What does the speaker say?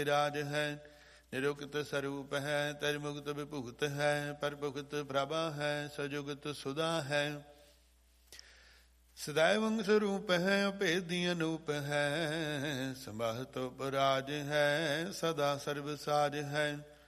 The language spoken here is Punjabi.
ਰਾਜ ਹੈ। ਨਿਰੁਕਤ ਸਰੂਪ ਹੈ, ਤਜ ਮੁਕਤ ਵਿਭੁਗਤ ਹੈ। ਪਰ ਭੁਗਤ ਪ੍ਰਭਾ ਹੈ, ਸਜੁਗਤ ਸੁਦਾ ਹੈ। ਸਦਾਇਵੰ ਸਰੂਪ ਹੈ, ਅਭੇਦੀ ਅਨੂਪ ਹੈ। ਸੰਭਾਹਤ ਉਪਰਾਜ ਹੈ, ਸਦਾ ਸਰਬ ਸਾਜ ਹੈ।